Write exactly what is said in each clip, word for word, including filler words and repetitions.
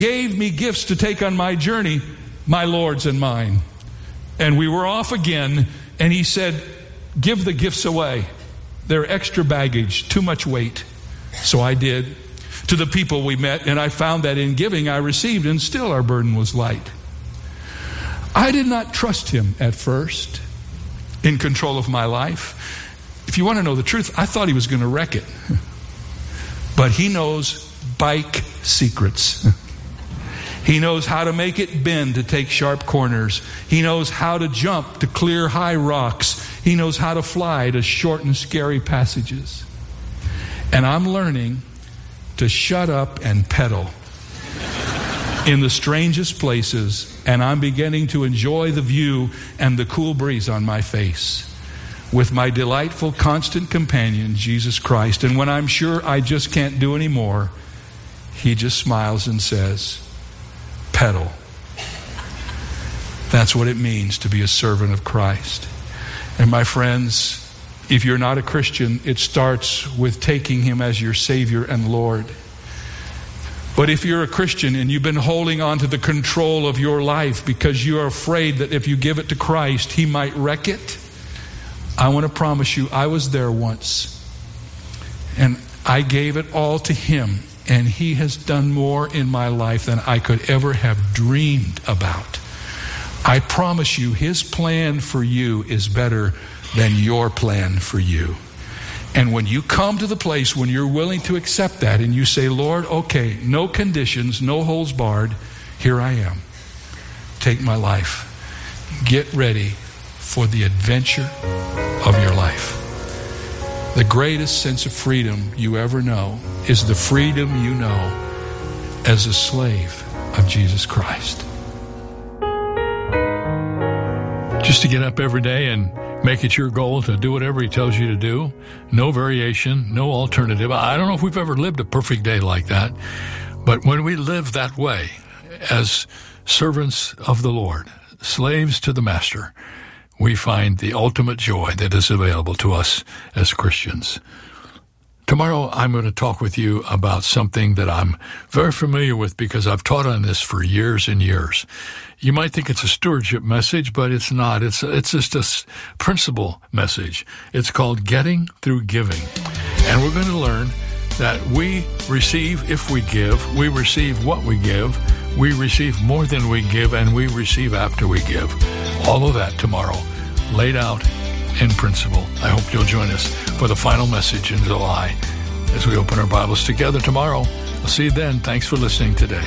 gave me gifts to take on my journey, my Lord's and mine. And we were off again, and he said, give the gifts away. They're extra baggage, too much weight. So I did. To the people we met, and I found that in giving I received, and still our burden was light. I did not trust him at first in control of my life. If you want to know the truth, I thought he was going to wreck it. But he knows bike secrets. He knows how to make it bend to take sharp corners. He knows how to jump to clear high rocks. He knows how to fly to short and scary passages. And I'm learning to shut up and pedal in the strangest places, and I'm beginning to enjoy the view and the cool breeze on my face with my delightful, constant companion, Jesus Christ. And when I'm sure I just can't do any more, he just smiles and says, pedal. That's what it means to be a servant of Christ. And my friends, if you're not a Christian, it starts with taking him as your Savior and Lord. But if you're a Christian and you've been holding on to the control of your life because you're afraid that if you give it to Christ, he might wreck it, I want to promise you, I was there once. And I gave it all to him. And he has done more in my life than I could ever have dreamed about. I promise you, his plan for you is better than your plan for you. And when you come to the place when you're willing to accept that and you say, Lord, okay, no conditions, no holds barred, here I am. Take my life. Get ready for the adventure of your life. The greatest sense of freedom you ever know is the freedom you know as a slave of Jesus Christ. Just to get up every day and make it your goal to do whatever he tells you to do. No variation, no alternative. I don't know if we've ever lived a perfect day like that. But when we live that way as servants of the Lord, slaves to the Master, we find the ultimate joy that is available to us as Christians. Tomorrow, I'm going to talk with you about something that I'm very familiar with because I've taught on this for years and years. You might think it's a stewardship message, but it's not. It's it's just a principle message. It's called Getting Through Giving. And we're going to learn that we receive if we give, we receive what we give, we receive more than we give, and we receive after we give. All of that tomorrow, laid out in principle. I hope you'll join us for the final message in July as we open our Bibles together tomorrow. I'll see you then. Thanks for listening today.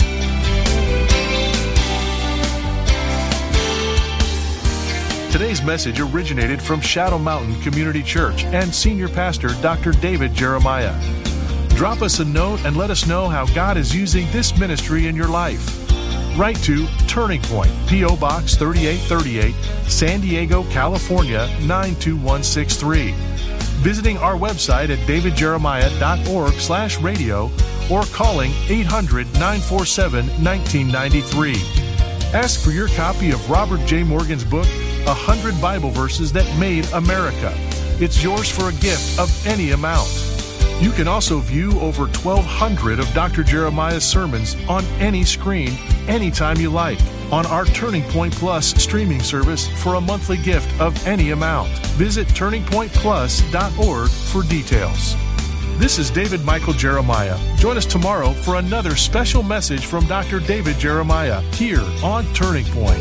Today's message originated from Shadow Mountain Community Church and Senior Pastor Doctor David Jeremiah. Drop us a note and let us know how God is using this ministry in your life. Write to Turning Point, P O. Box thirty-eight thirty-eight, San Diego, California, nine two one six three. Visiting our website at davidjeremiah.org slash radio or calling eight hundred, nine four seven, one nine nine three. Ask for your copy of Robert J. Morgan's book, one hundred Bible Verses That Made America. It's yours for a gift of any amount. You can also view over twelve hundred of Doctor Jeremiah's sermons on any screen, anytime you like, on our Turning Point Plus streaming service for a monthly gift of any amount. Visit turning point plus dot org for details. This is David Michael Jeremiah. Join us tomorrow for another special message from Doctor David Jeremiah here on Turning Point.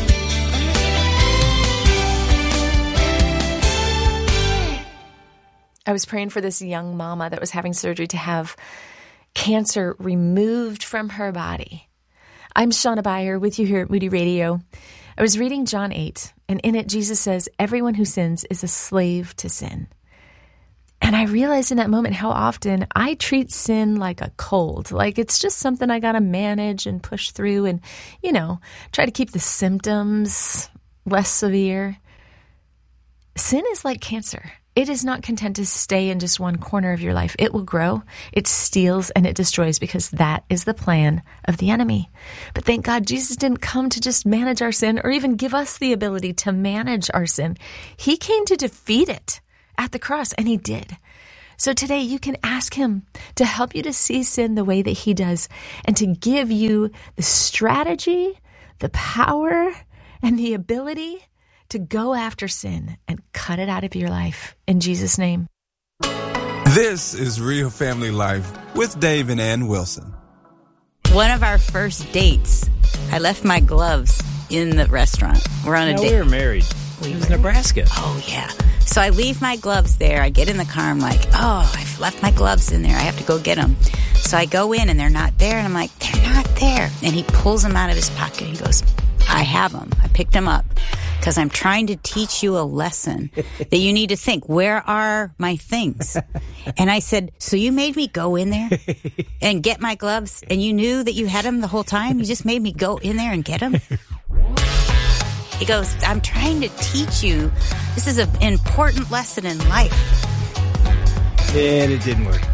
I was praying for this young mama that was having surgery to have cancer removed from her body. I'm Shauna Beyer with you here at Moody Radio. I was reading John eight, and in it Jesus says, everyone who sins is a slave to sin. And I realized in that moment how often I treat sin like a cold, like it's just something I got to manage and push through and, you know, try to keep the symptoms less severe. Sin is like cancer. It is not content to stay in just one corner of your life. It will grow, it steals, and it destroys because that is the plan of the enemy. But thank God Jesus didn't come to just manage our sin or even give us the ability to manage our sin. He came to defeat it at the cross, and he did. So today you can ask him to help you to see sin the way that he does and to give you the strategy, the power, and the ability to go after sin and cut it out of your life. In Jesus' name. This is Real Family Life with Dave and Ann Wilson. One of our first dates, I left my gloves in the restaurant. We're on a no, date. we were married. We it was Nebraska. Oh, yeah. So I leave my gloves there. I get in the car. I'm like, oh, I've left my gloves in there. I have to go get them. So I go in, and they're not there. And I'm like, they're not there. And he pulls them out of his pocket. He goes, I have them. I picked them up because I'm trying to teach you a lesson that you need to think, where are my things? And I said, so you made me go in there and get my gloves, and you knew that you had them the whole time? You just made me go in there and get them? He goes, I'm trying to teach you. This is an important lesson in life. And it didn't work.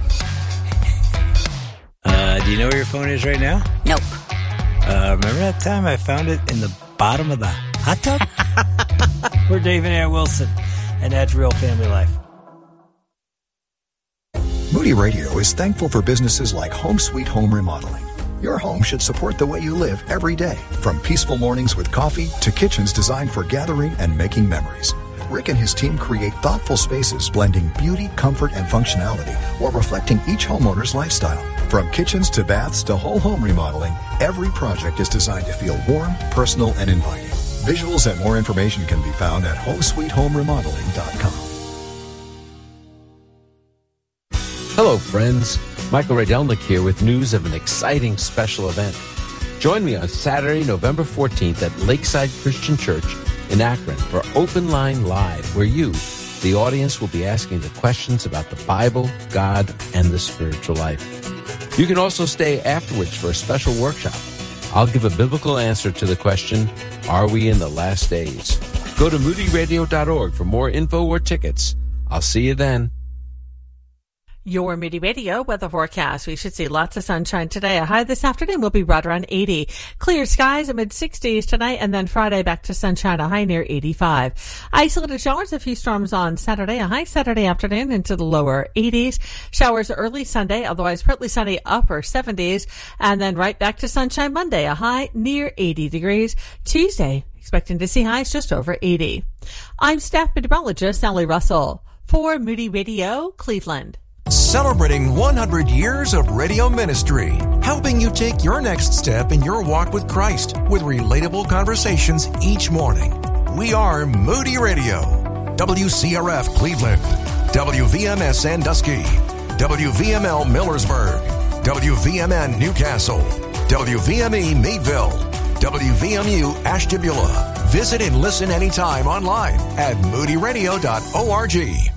Uh, do you know where your phone is right now? Nope. Uh, remember that time I found it in the bottom of the hot tub? We're Dave and Ann Wilson, and that's Real Family Life. Moody Radio is thankful for businesses like Home Sweet Home Remodeling. Your home should support the way you live every day, from peaceful mornings with coffee to kitchens designed for gathering and making memories. Rick and his team create thoughtful spaces blending beauty, comfort, and functionality while reflecting each homeowner's lifestyle. From kitchens to baths to whole home remodeling, every project is designed to feel warm, personal, and inviting. Visuals and more information can be found at home sweet home remodeling dot com. Hello, friends. Michael Rydelnik here with news of an exciting special event. Join me on Saturday, November fourteenth at Lakeside Christian Church in Akron for Open Line Live, where you, the audience, will be asking the questions about the Bible, God, and the spiritual life. You can also stay afterwards for a special workshop. I'll give a biblical answer to the question, are we in the last days? Go to moody radio dot org for more info or tickets. I'll see you then. Your Moody Radio weather forecast. We should see lots of sunshine today. A high this afternoon will be right around eighty. Clear skies, mid sixties tonight, and then Friday back to sunshine, a high near eighty-five. Isolated showers, a few storms on Saturday, a high Saturday afternoon into the lower eighties. Showers early Sunday, otherwise partly sunny, upper seventies, and then right back to sunshine Monday, a high near eighty degrees. Tuesday, expecting to see highs just over eighty. I'm staff meteorologist Sally Russell for Moody Radio, Cleveland. Celebrating one hundred years of radio ministry, helping you take your next step in your walk with Christ with relatable conversations each morning. We are Moody Radio, W C R F Cleveland, W V M S Sandusky, W V M L Millersburg, W V M N Newcastle, W V M E Meadville, W V M U Ashtabula. Visit and listen anytime online at moody radio dot org.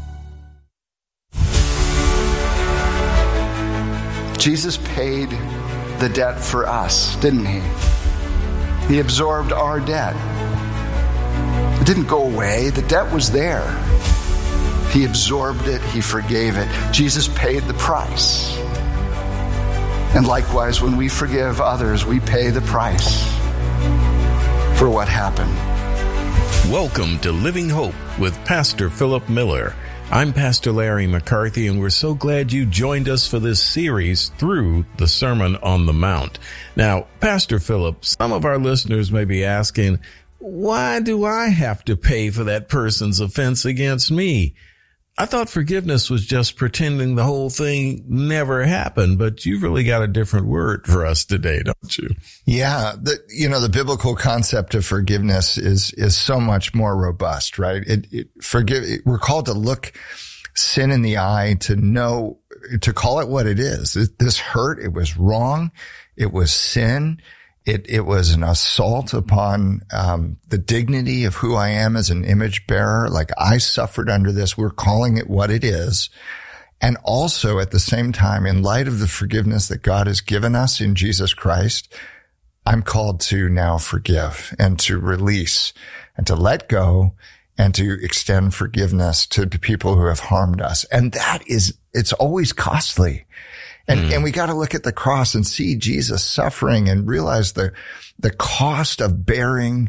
Jesus paid the debt for us, didn't he? He absorbed our debt. It didn't go away. The debt was there. He absorbed it. He forgave it. Jesus paid the price. And likewise, when we forgive others, we pay the price for what happened. Welcome to Living Hope with Pastor Philip Miller. I'm Pastor Larry McCarthy, and we're so glad you joined us for this series through the Sermon on the Mount. Now, Pastor Philip, some of our listeners may be asking, why do I have to pay for that person's offense against me? I thought forgiveness was just pretending the whole thing never happened, but you've really got a different word for us today, don't you? Yeah. The, you know, the biblical concept of forgiveness is, is so much more robust, right? It, it forgive, it, we're called to look sin in the eye, to know, to call it what it is. It, this hurt, it was wrong. It was sin. It, it was an assault upon, um, the dignity of who I am as an image bearer. Like, I suffered under this. We're calling it what it is. And also at the same time, in light of the forgiveness that God has given us in Jesus Christ, I'm called to now forgive and to release and to let go and to extend forgiveness to the people who have harmed us. And that is, it's always costly. And, mm. and we got to look at the cross and see Jesus suffering and realize the, the cost of bearing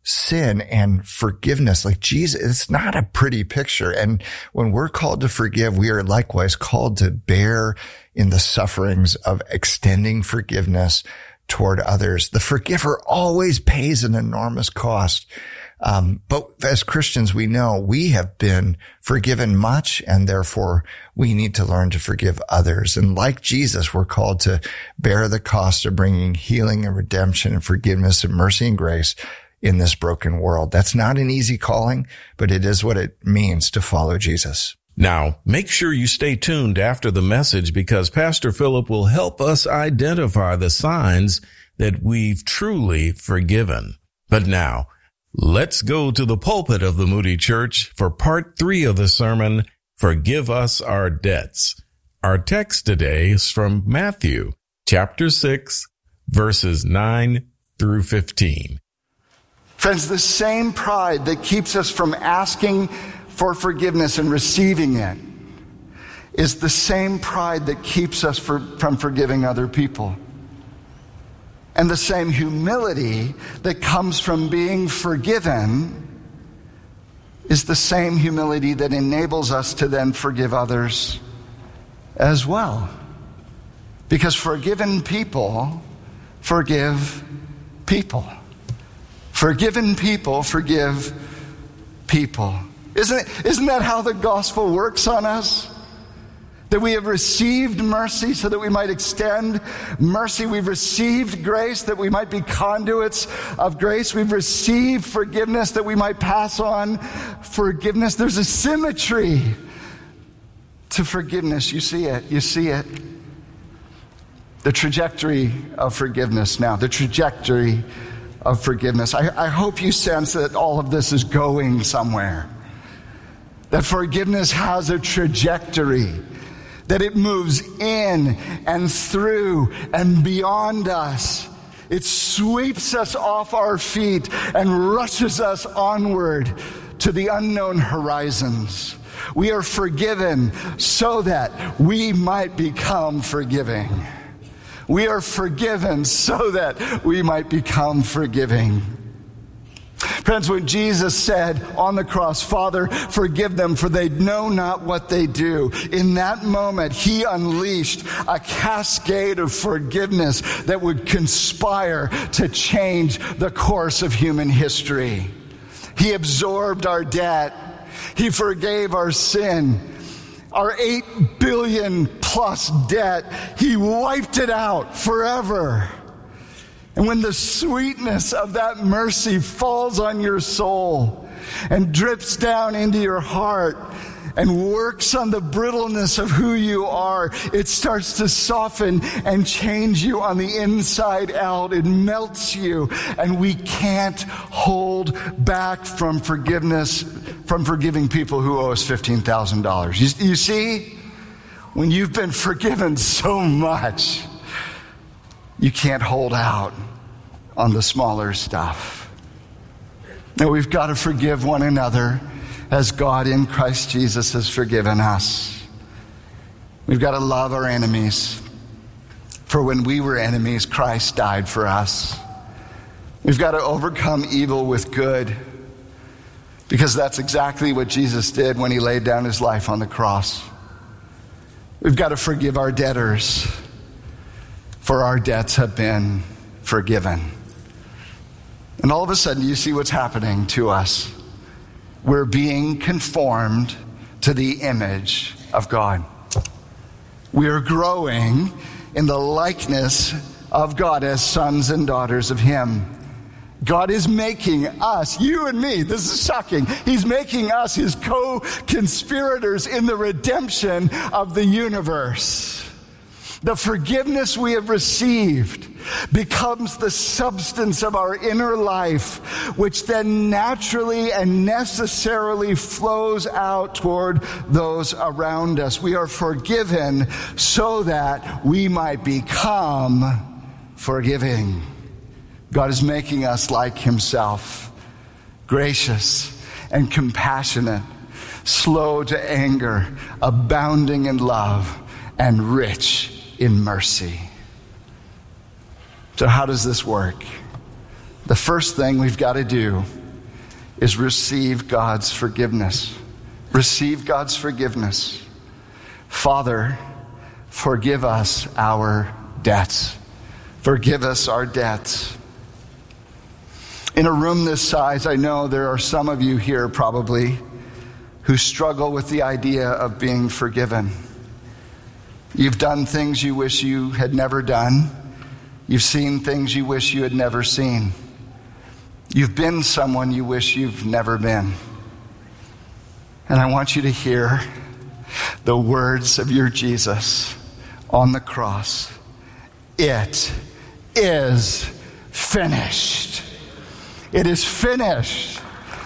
sin and forgiveness. Like Jesus, it's not a pretty picture. And when we're called to forgive, we are likewise called to bear in the sufferings of extending forgiveness toward others. The forgiver always pays an enormous cost. Um, but as Christians, we know we have been forgiven much, and therefore we need to learn to forgive others. And like Jesus, we're called to bear the cost of bringing healing and redemption and forgiveness and mercy and grace in this broken world. That's not an easy calling, but it is what it means to follow Jesus. Now, make sure you stay tuned after the message, because Pastor Philip will help us identify the signs that we've truly forgiven. But now, let's go to the pulpit of the Moody Church for part three of the sermon, Forgive Us Our Debts. Our text today is from Matthew chapter six, verses nine through fifteen. Friends, the same pride that keeps us from asking for forgiveness and receiving it is the same pride that keeps us for, from forgiving other people. And the same humility that comes from being forgiven is the same humility that enables us to then forgive others as well. Because forgiven people forgive people. Forgiven people forgive people. Isn't it, isn't that how the gospel works on us? That we have received mercy so that we might extend mercy. We've received grace that we might be conduits of grace. We've received forgiveness that we might pass on forgiveness. There's a symmetry to forgiveness. You see it. You see it. The trajectory of forgiveness now. The trajectory of forgiveness. I, I hope you sense that all of this is going somewhere. That forgiveness has a trajectory, that it moves in and through and beyond us. It sweeps us off our feet and rushes us onward to the unknown horizons. We are forgiven so that we might become forgiving. We are forgiven so that we might become forgiving. Friends, when Jesus said on the cross, Father, forgive them, for they know not what they do, in that moment, he unleashed a cascade of forgiveness that would conspire to change the course of human history. He absorbed our debt. He forgave our sin. Our eight billion plus debt, he wiped it out forever. And when the sweetness of that mercy falls on your soul and drips down into your heart and works on the brittleness of who you are, it starts to soften and change you on the inside out. It melts you, and we can't hold back from forgiveness, from forgiving people who owe us fifteen thousand dollars. You, you see, when you've been forgiven so much, you can't hold out on the smaller stuff. Now we've got to forgive one another as God in Christ Jesus has forgiven us. We've got to love our enemies. For when we were enemies, Christ died for us. We've got to overcome evil with good, because that's exactly what Jesus did when he laid down his life on the cross. We've got to forgive our debtors, for our debts have been forgiven. And all of a sudden, you see what's happening to us. We're being conformed to the image of God. We're growing in the likeness of God as sons and daughters of him. God is making us, you and me, this is shocking, he's making us his co-conspirators in the redemption of the universe. The forgiveness we have received becomes the substance of our inner life, which then naturally and necessarily flows out toward those around us. We are forgiven so that we might become forgiving. God is making us like himself, gracious and compassionate, slow to anger, abounding in love, and rich in mercy. So how does this work? The first thing we've got to do is receive God's forgiveness. Receive God's forgiveness. Father, forgive us our debts. Forgive us our debts. In a room this size, I know there are some of you here probably who struggle with the idea of being forgiven. You've done things you wish you had never done. You've seen things you wish you had never seen. You've been someone you wish you've never been. And I want you to hear the words of your Jesus on the cross. It is finished. It is finished.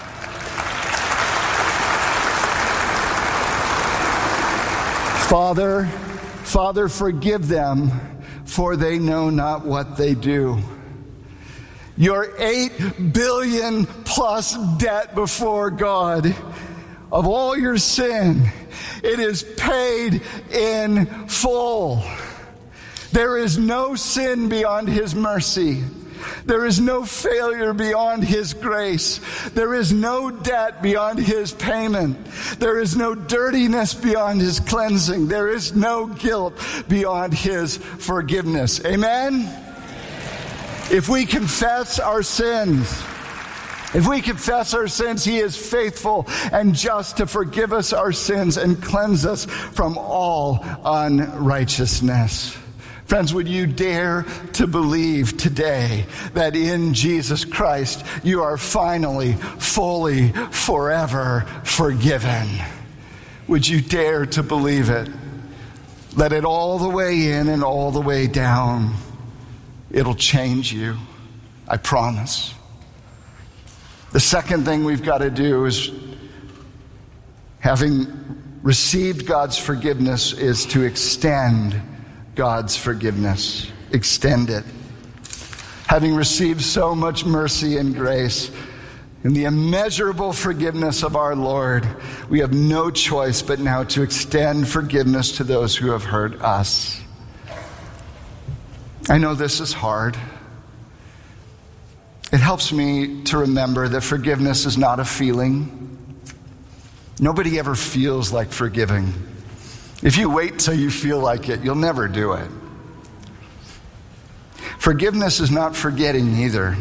Father, Father, forgive them, for they know not what they do. Your eight billion plus debt before God of all your sin, it is paid in full. There is no sin beyond his mercy. There is no failure beyond his grace. There is no debt beyond his payment. There is no dirtiness beyond his cleansing. There is no guilt beyond his forgiveness. Amen? If we confess our sins, if we confess our sins, he is faithful and just to forgive us our sins and cleanse us from all unrighteousness. Friends, would you dare to believe today that in Jesus Christ you are finally, fully, forever forgiven? Would you dare to believe it? Let it all the way in and all the way down. It'll change you. I promise. The second thing we've got to do is, having received God's forgiveness, is to extend God's forgiveness. Extend it. Having received so much mercy and grace and the immeasurable forgiveness of our Lord, we have no choice but now to extend forgiveness to those who have hurt us. I know this is hard. It helps me to remember that forgiveness is not a feeling. Nobody ever feels like forgiving. If you wait till you feel like it, you'll never do it. Forgiveness is not forgetting either.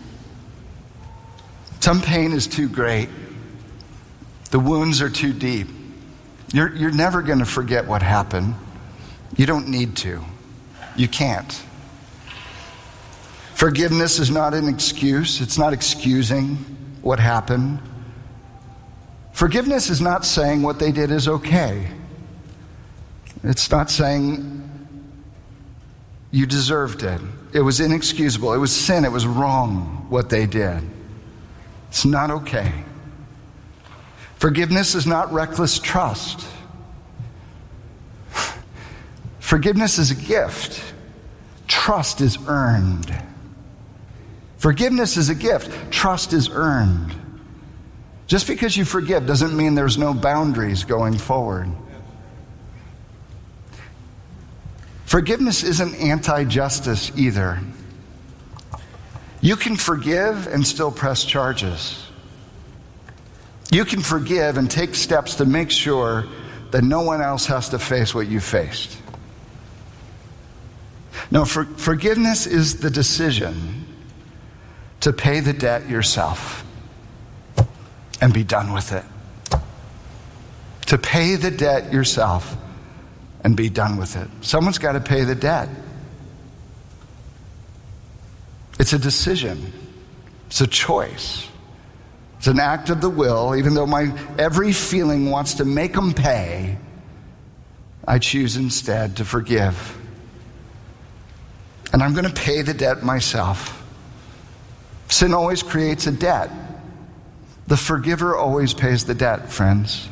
Some pain is too great. The wounds are too deep. You're, you're never going to forget what happened. You don't need to. You can't. Forgiveness is not an excuse. It's not excusing what happened. Forgiveness is not saying what they did is okay. It's not saying you deserved it. It was inexcusable. It was sin. It was wrong what they did. It's not okay. Forgiveness is not reckless trust. Forgiveness is a gift. Trust is earned. Forgiveness is a gift. Trust is earned. Just because you forgive doesn't mean there's no boundaries going forward. Forgiveness isn't anti-justice either. You can forgive and still press charges. You can forgive and take steps to make sure that no one else has to face what you faced. No, for, forgiveness is the decision to pay the debt yourself and be done with it. To pay the debt yourself and be done with it. Someone's got to pay the debt. It's a decision. It's a choice. It's an act of the will. Even though my every feeling wants to make them pay, I choose instead to forgive. And I'm going to pay the debt myself. Sin always creates a debt. The forgiver always pays the debt, friends.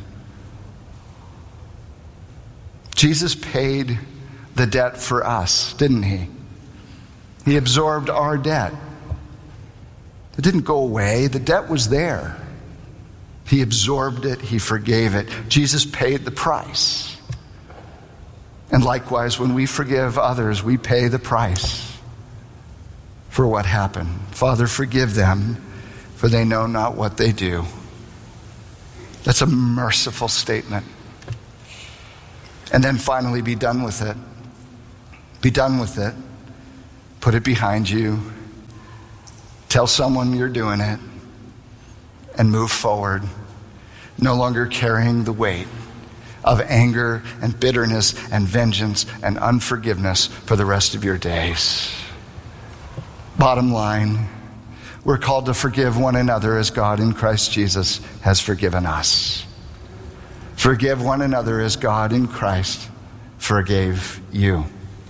Jesus paid the debt for us, didn't he? He absorbed our debt. It didn't go away. The debt was there. He absorbed it. He forgave it. Jesus paid the price. And likewise, when we forgive others, we pay the price. for what happened. Father, forgive them, for they know not what they do. That's a merciful statement. And then finally, be done with it. Be done with it. Put it behind you. Tell someone you're doing it. And move forward. No longer carrying the weight of anger and bitterness and vengeance and unforgiveness for the rest of your days. Bottom line, we're called to forgive one another as God in Christ Jesus has forgiven us. Forgive one another as God in Christ forgave you.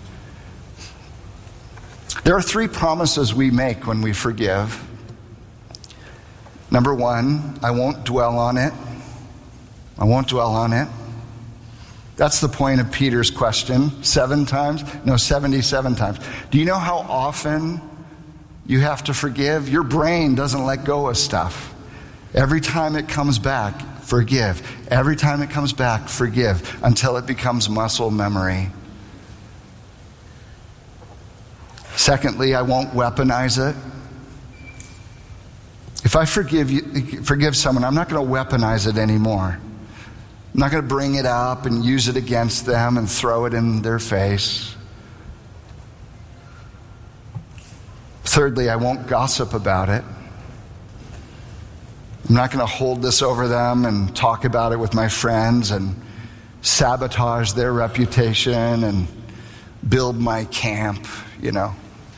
There are three promises we make when we forgive. Number one, I won't dwell on it. I won't dwell on it. That's the point of Peter's question. Seven times? No, seventy-seven times. Do you know how often you have to forgive? Your brain doesn't let go of stuff. Every time it comes back, forgive. Every time it comes back, forgive, until it becomes muscle memory. Secondly, I won't weaponize it. If I forgive you, forgive someone, I'm not going to weaponize it anymore. I'm not going to bring it up and use it against them and throw it in their face. Thirdly, I won't gossip about it. I'm not going to hold this over them and talk about it with my friends and sabotage their reputation and build my camp, you know.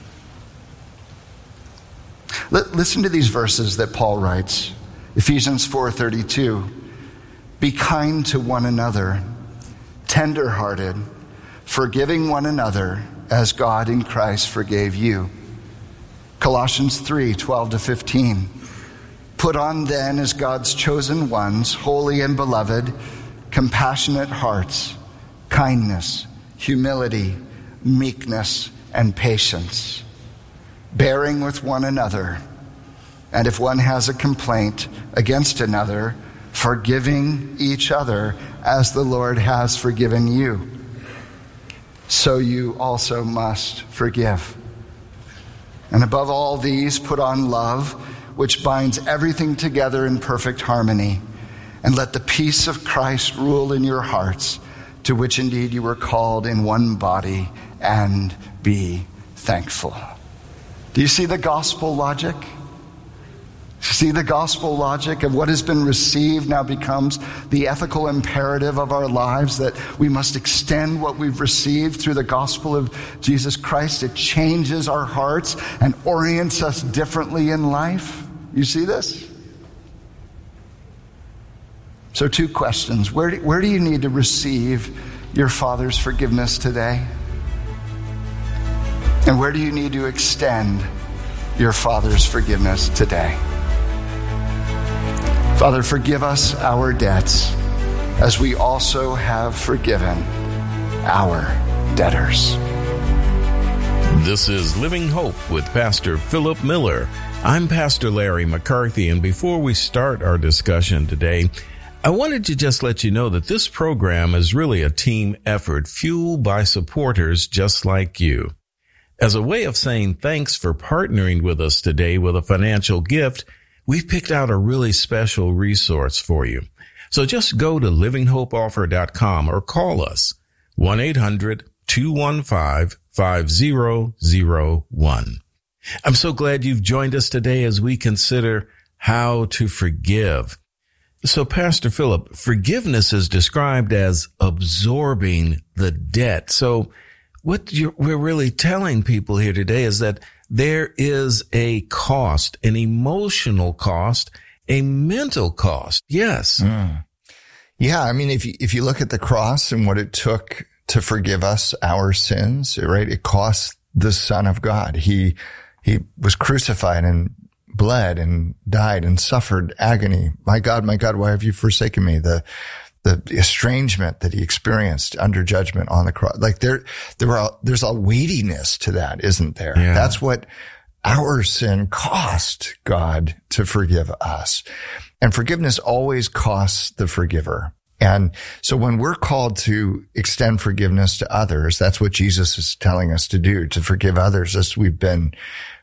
Listen to these verses that Paul writes. Ephesians four thirty-two. Be kind to one another, tender-hearted, forgiving one another as God in Christ forgave you. Colossians three twelve to fifteen. Put on then as God's chosen ones, holy and beloved, compassionate hearts, kindness, humility, meekness, and patience, bearing with one another, and if one has a complaint against another, forgiving each other as the Lord has forgiven you. So you also must forgive. And above all these, put on love, which binds everything together in perfect harmony. And let the peace of Christ rule in your hearts, to which indeed you were called in one body, and be thankful. Do you see the gospel logic? See the gospel logic of what has been received now becomes the ethical imperative of our lives, that we must extend what we've received through the gospel of Jesus Christ. It changes our hearts and orients us differently in life. You see this? So two questions. Where do, where do you need to receive your Father's forgiveness today? And where do you need to extend your Father's forgiveness today? Father, forgive us our debts as we also have forgiven our debtors. This is Living Hope with Pastor Philip Miller. I'm Pastor Larry McCarthy, and before we start our discussion today, I wanted to just let you know that this program is really a team effort fueled by supporters just like you. As a way of saying thanks for partnering with us today with a financial gift, we've picked out a really special resource for you. So just go to living hope offer dot com or call us one eight hundred two one five five zero zero one. I'm so glad you've joined us today as we consider how to forgive. So, Pastor Philip, forgiveness is described as absorbing the debt. So what you're, we're really telling people here today is that there is a cost, an emotional cost, a mental cost. Yes. Mm. Yeah. I mean, if you, if you look at the cross and what it took to forgive us our sins, right? It cost the Son of God. He, he was crucified and bled and died and suffered agony. My God, my God, why have you forsaken me? The, the estrangement that he experienced under judgment on the cross. Like there, there are, there's a weightiness to that, isn't there? Yeah. That's what our sin cost God to forgive us. And forgiveness always costs the forgiver. And so when we're called to extend forgiveness to others, that's what Jesus is telling us to do, to forgive others as we've been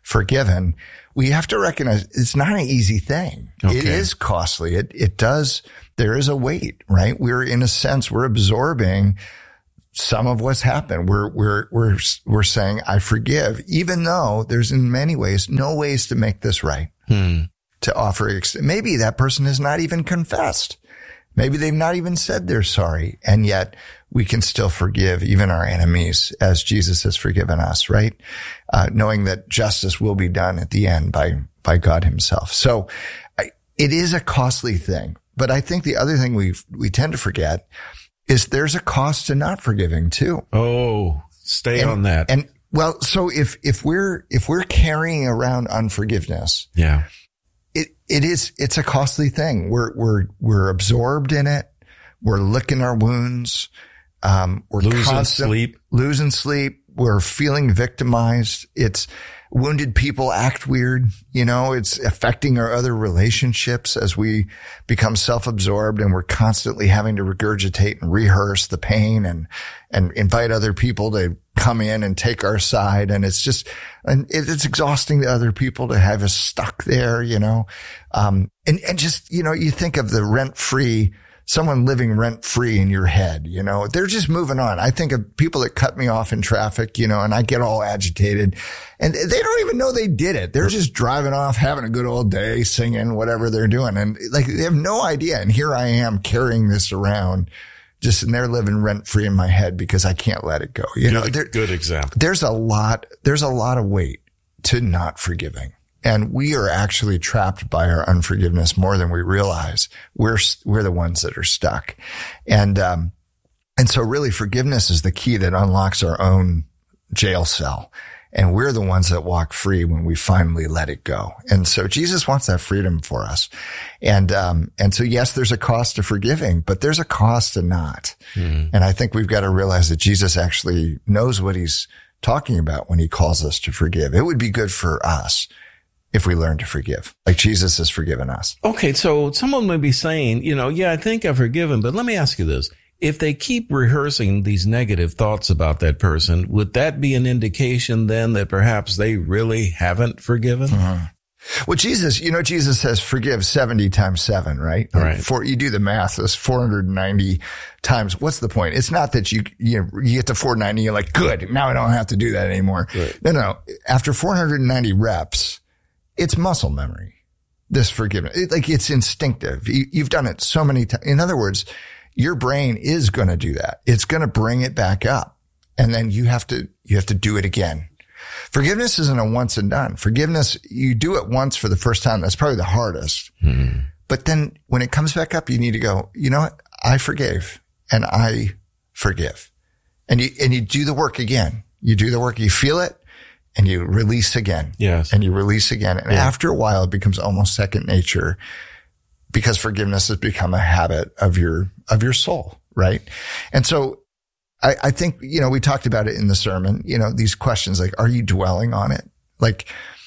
forgiven, we have to recognize it's not an easy thing. Okay. It is costly. It, it does, there is a weight, right? We're in a sense, we're absorbing some of what's happened. We're, we're, we're, we're saying, I forgive, even though there's in many ways, no ways to make this right. Hmm. To offer, maybe that person has not even confessed. Maybe they've not even said they're sorry. And yet we can still forgive even our enemies as Jesus has forgiven us, right? Uh, knowing that justice will be done at the end by, by God himself. So I, it is a costly thing. But I think the other thing we we tend to forget is there's a cost to not forgiving too. Oh, stay and, on that. And well, so if, if we're, if we're carrying around unforgiveness, yeah, it, it is, it's a costly thing. We're, we're, we're absorbed in it. We're licking our wounds. Um, we're losing constant, sleep, losing sleep. We're feeling victimized. It's wounded people act weird. You know, it's affecting our other relationships as we become self-absorbed, and we're constantly having to regurgitate and rehearse the pain and, and invite other people to come in and take our side. And it's just, and it's exhausting to other people to have us stuck there, you know. Um, and, and just, you know, you think of the rent-free, someone living rent free in your head, you know, they're just moving on. I think of people that cut me off in traffic, you know, and I get all agitated and they don't even know they did it. They're just driving off, having a good old day, singing, whatever they're doing. And like, they have no idea. And here I am carrying this around just, and they're living rent free in my head because I can't let it go. You good, know, there, good example. There's a lot, there's a lot of weight to not forgiving. And we are actually trapped by our unforgiveness more than we realize. We're, we're the ones that are stuck. And, um, and so really forgiveness is the key that unlocks our own jail cell. And we're the ones that walk free when we finally let it go. And so Jesus wants that freedom for us. And, um, and so yes, there's a cost to forgiving, but there's a cost to not. Mm-hmm. And I think we've got to realize that Jesus actually knows what he's talking about when he calls us to forgive. It would be good for us if we learn to forgive, like Jesus has forgiven us. Okay, so someone may be saying, you know, yeah, I think I've forgiven, but let me ask you this. If they keep rehearsing these negative thoughts about that person, would that be an indication then that perhaps they really haven't forgiven? Mm-hmm. Well, Jesus, you know, Jesus says forgive seventy times seven, right? Right. For, you do the math, that's four hundred ninety times. What's the point? It's not that you, you know, you get to four ninety, you're like, good, now I don't have to do that anymore. Right. No, no. After four hundred ninety reps, it's muscle memory, this forgiveness. It, like it's instinctive. You, you've done it so many times. In other words, your brain is going to do that. It's going to bring it back up. And then you have to, you have to do it again. Forgiveness isn't a once and done. Forgiveness, you do it once for the first time. That's probably the hardest. Hmm. But then when it comes back up, you need to go, you know what? I forgave and I forgive. And you, and you do the work again. You do the work. You feel it. And you release again. Yes. And you release again. And yeah. After a while, it becomes almost second nature because forgiveness has become a habit of your, of your soul. Right. And so I, I think, you know, we talked about it in the sermon, you know, these questions like, are you dwelling on it? Like,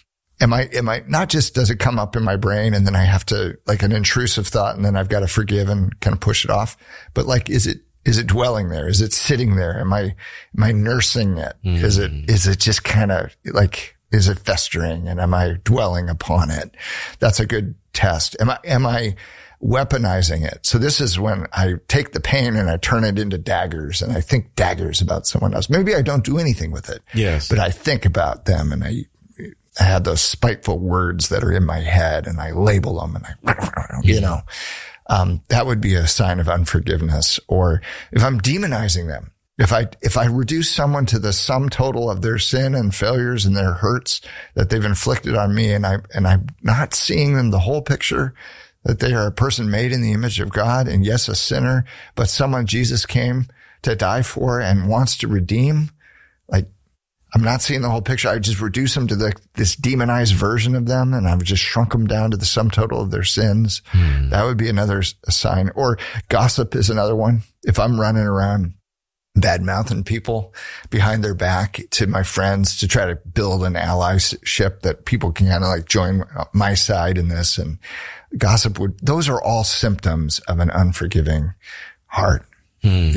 am I, am I not just, does it come up in my brain and then I have to like an intrusive thought and then I've got to forgive and kind of push it off? But like, is it, Is it dwelling there? Is it sitting there? Am I, am I nursing it? Mm. Is it, is it just kind of like, is it festering and am I dwelling upon it? That's a good test. Am I, am I weaponizing it? So this is when I take the pain and I turn it into daggers and I think daggers about someone else. Maybe I don't do anything with it. Yes. But I think about them and I, I have those spiteful words that are in my head and I label them and I, you know. Um, that would be a sign of unforgiveness. Or if I'm demonizing them, if I, if I reduce someone to the sum total of their sin and failures and their hurts that they've inflicted on me and I, and I'm not seeing them the whole picture, that they are a person made in the image of God and yes, a sinner, but someone Jesus came to die for and wants to redeem, like, I'm not seeing the whole picture. I just reduce them to the, this demonized version of them and I've just shrunk them down to the sum total of their sins. Hmm. That would be another sign. Or gossip is another one. If I'm running around bad mouthing people behind their back to my friends to try to build an allyship that people can kind of like join my side in this, and gossip would, those are all symptoms of an unforgiving heart. Hmm. Yeah.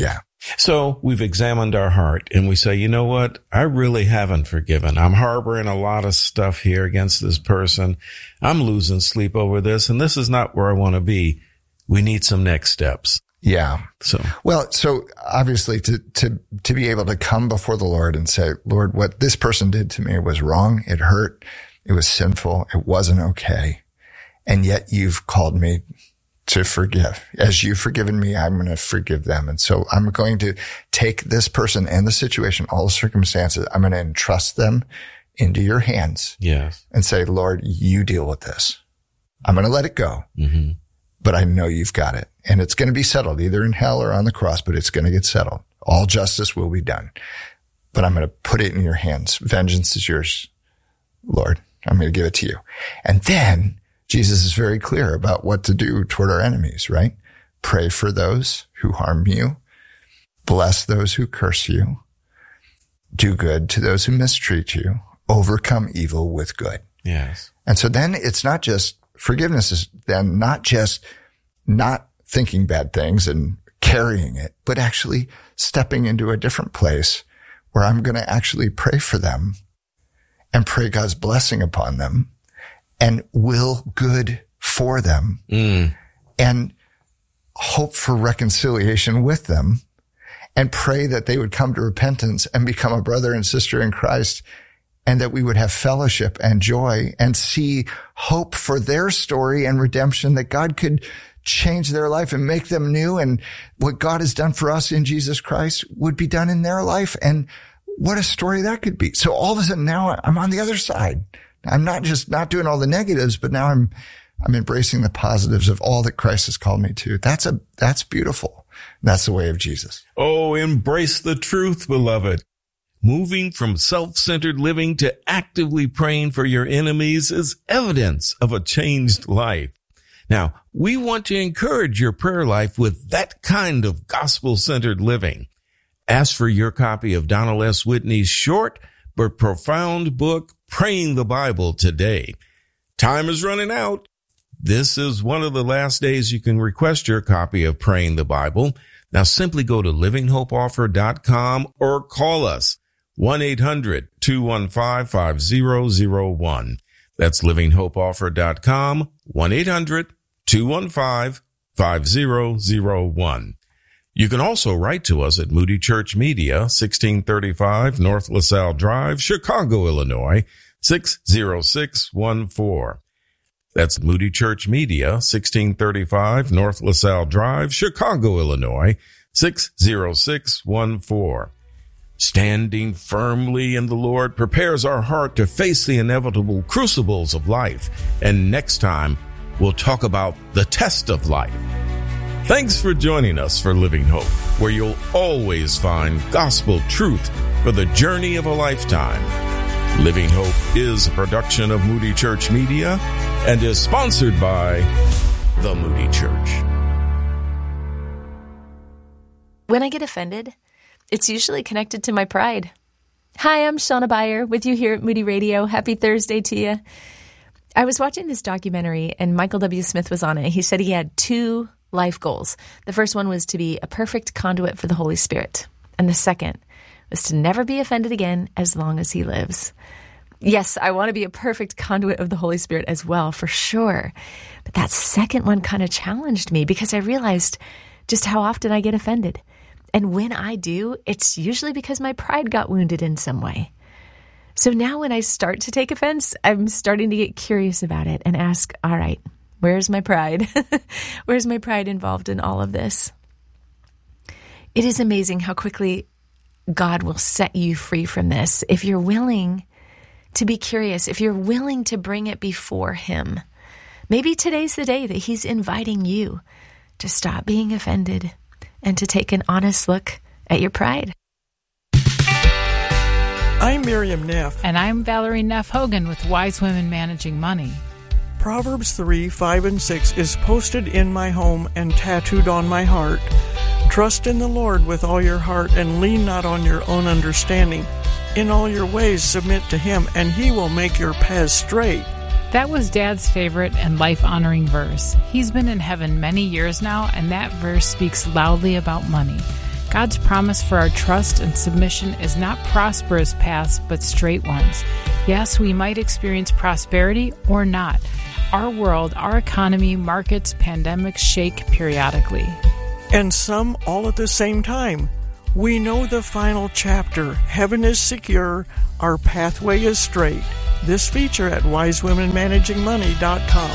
So we've examined our heart and we say, you know what? I really haven't forgiven. I'm harboring a lot of stuff here against this person. I'm losing sleep over this, and this is not where I want to be. We need some next steps. Yeah. So, well, so obviously to, to, to be able to come before the Lord and say, Lord, what this person did to me was wrong. It hurt. It was sinful. It wasn't okay. And yet you've called me to forgive. As you've forgiven me, I'm going to forgive them. And so I'm going to take this person and the situation, all the circumstances, I'm going to entrust them into your hands. Yes. And say, Lord, you deal with this. I'm going to let it go. Mm-hmm. But I know you've got it. And it's going to be settled either in hell or on the cross, but it's going to get settled. All justice will be done. But I'm going to put it in your hands. Vengeance is yours, Lord. I'm going to give it to you. And then Jesus is very clear about what to do toward our enemies, right? Pray for those who harm you. Bless those who curse you. Do good to those who mistreat you. Overcome evil with good. Yes. And so then it's not just, forgiveness is then not just not thinking bad things and carrying it, but actually stepping into a different place where I'm going to actually pray for them and pray God's blessing upon them and will good for them mm. and hope for reconciliation with them and pray that they would come to repentance and become a brother and sister in Christ, and that we would have fellowship and joy and see hope for their story and redemption, that God could change their life and make them new. And what God has done for us in Jesus Christ would be done in their life. And what a story that could be. So all of a sudden now I'm on the other side. I'm not just not doing all the negatives, but now I'm, I'm embracing the positives of all that Christ has called me to. That's a, that's beautiful. That's the way of Jesus. Oh, embrace the truth, beloved. Moving from self-centered living to actively praying for your enemies is evidence of a changed life. Now, we want to encourage your prayer life with that kind of gospel-centered living. Ask for your copy of Donald S. Whitney's short but profound book, Praying the Bible, today. Time is running out. This is one of the last days you can request your copy of Praying the Bible. Now simply go to living hope offer dot com or call us one eight hundred two one five five zero zero one. That's living hope offer dot com, one eight hundred two one five five zero zero one. You can also write to us at Moody Church Media, sixteen thirty-five North LaSalle Drive, Chicago, Illinois, six zero six one four. That's Moody Church Media, sixteen thirty-five North LaSalle Drive, Chicago, Illinois, six zero six one four. Standing firmly in the Lord prepares our heart to face the inevitable crucibles of life. And next time, we'll talk about the test of life. Thanks for joining us for Living Hope, where you'll always find gospel truth for the journey of a lifetime. Living Hope is a production of Moody Church Media and is sponsored by the Moody Church. When I get offended, it's usually connected to my pride. Hi, I'm Shauna Beyer with you here at Moody Radio. Happy Thursday to you. I was watching this documentary and Michael W. Smith was on it. He said he had two life goals. The first one was to be a perfect conduit for the Holy Spirit. And the second was to never be offended again as long as he lives. Yes, I want to be a perfect conduit of the Holy Spirit as well, for sure. But that second one kind of challenged me because I realized just how often I get offended. And when I do, it's usually because my pride got wounded in some way. So now when I start to take offense, I'm starting to get curious about it and ask, all right, where's my pride? Where's my pride involved in all of this? It is amazing how quickly God will set you free from this if you're willing to be curious, if you're willing to bring it before Him. Maybe today's the day that He's inviting you to stop being offended and to take an honest look at your pride. I'm Miriam Neff. And I'm Valerie Neff Hogan with Wise Women Managing Money. Proverbs three, five, and six is posted in my home and tattooed on my heart. Trust in the Lord with all your heart and lean not on your own understanding. In all your ways submit to Him, and He will make your paths straight. That was Dad's favorite and life-honoring verse. He's been in heaven many years now, and that verse speaks loudly about money. God's promise for our trust and submission is not prosperous paths, but straight ones. Yes, we might experience prosperity or not. Our world, our economy, markets, pandemics shake periodically. And some all at the same time. We know the final chapter. Heaven is secure. Our pathway is straight. This feature at wise women managing money dot com.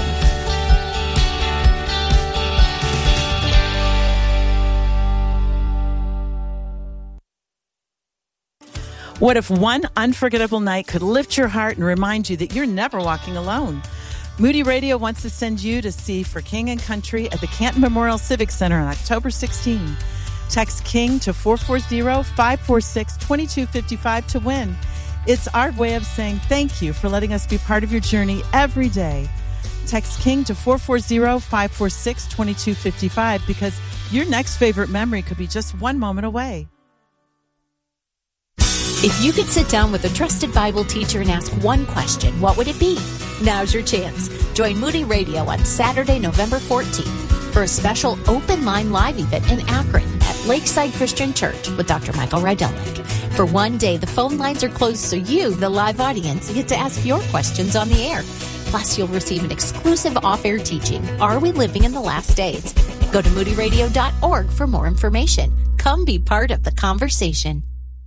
What if one unforgettable night could lift your heart and remind you that you're never walking alone? Moody Radio wants to send you to see For King and Country at the Canton Memorial Civic Center on October sixteenth. Text KING to four four zero, five four six, two two five five to win. It's our way of saying thank you for letting us be part of your journey every day. Text KING to four four zero, five four six, two two five five because your next favorite memory could be just one moment away. If you could sit down with a trusted Bible teacher and ask one question, what would it be? Now's your chance. Join Moody Radio on Saturday, November fourteenth for a special open line live event in Akron at Lakeside Christian Church with Doctor Michael Rydelnik. For one day, the phone lines are closed so you, the live audience, get to ask your questions on the air. Plus, you'll receive an exclusive off-air teaching, Are We Living in the Last Days? Go to moody radio dot org for more information. Come be part of the conversation.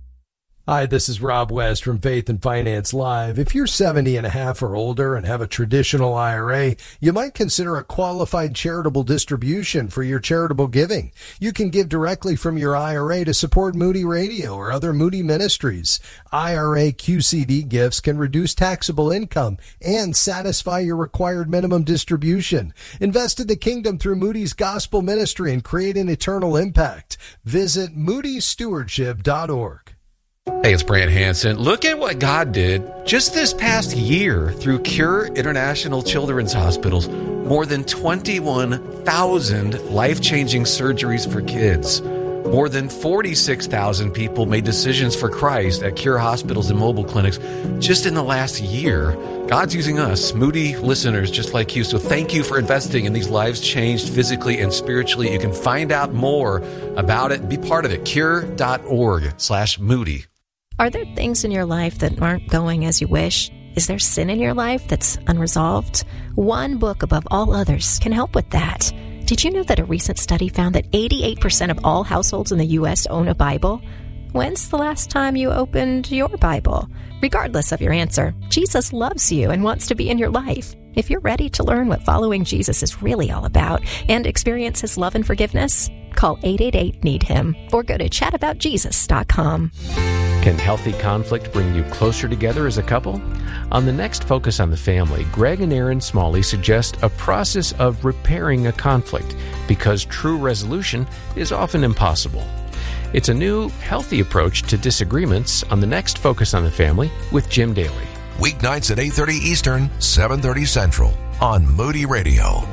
Hi, this is Rob West from Faith and Finance Live. If you're seventy and a half or older and have a traditional I R A, you might consider a qualified charitable distribution for your charitable giving. You can give directly from your I R A to support Moody Radio or other Moody ministries. I R A Q C D gifts can reduce taxable income and satisfy your required minimum distribution. Invest in the kingdom through Moody's gospel ministry and create an eternal impact. Visit moody stewardship dot org. Hey, it's Brant Hansen. Look at what God did just this past year through Cure International Children's Hospitals. More than twenty-one thousand life-changing surgeries for kids. More than forty-six thousand people made decisions for Christ at Cure hospitals and mobile clinics just in the last year. God's using us, Moody listeners just like you. So thank you for investing in these lives changed physically and spiritually. You can find out more about it and be part of it. Cure dot org slash Moody. Are there things in your life that aren't going as you wish? Is there sin in your life that's unresolved? One book above all others can help with that. Did you know that a recent study found that eighty-eight percent of all households in the U S own a Bible? When's the last time you opened your Bible? Regardless of your answer, Jesus loves you and wants to be in your life. If you're ready to learn what following Jesus is really all about and experience his love and forgiveness, call eight eight eight, need him or go to chat about jesus dot com. Can healthy conflict bring you closer together as a couple? On the next Focus on the Family, Greg and Erin Smalley suggest a process of repairing a conflict because true resolution is often impossible. It's a new, healthy approach to disagreements on the next Focus on the Family with Jim Daly. Weeknights at eight thirty Eastern, seven thirty Central on Moody Radio.